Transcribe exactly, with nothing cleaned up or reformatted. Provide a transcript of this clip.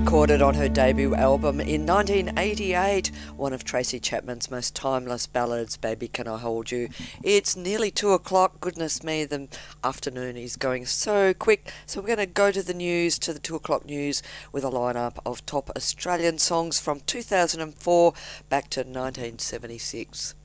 recorded on her debut album in nineteen eighty-eight, one of Tracy Chapman's most timeless ballads, Baby Can I Hold You. It's nearly two o'clock. Goodness me, the afternoon is going so quick. So we're going to go to the news, to the two o'clock news, with a lineup of top Australian songs from two thousand four back to nineteen seventy-six.